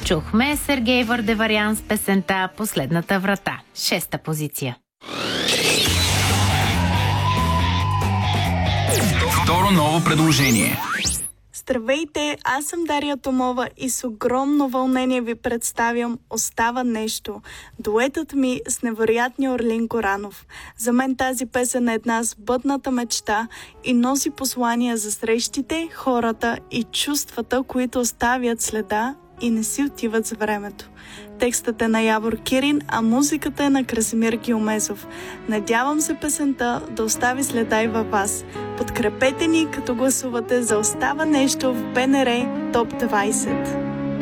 Чухме Сергей Върдеварян с песента "Последната врата", 6-та позиция. Второ ново предложение. Здравейте, аз съм Дария Томова и с огромно вълнение ви представям "Остава нещо", дуетът ми с невероятния Орлин Горанов. За мен тази песен е една сбъдната мечта и носи послания за срещите, хората и чувствата, които оставят следа и не си отиват с времето. Текстът е на Явор Кирин, а музиката е на Красимир Геомезов. Надявам се песента да остави следа и във вас. Подкрепете ни, като гласувате за "Остава нещо" в БНР Топ 20.